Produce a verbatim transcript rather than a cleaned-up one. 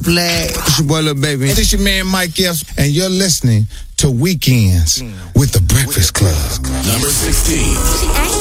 Black. It's your boy, Lil Baby. And it's your man, Mike F. And you're listening to Weekends with the Breakfast Club. Number sixteen.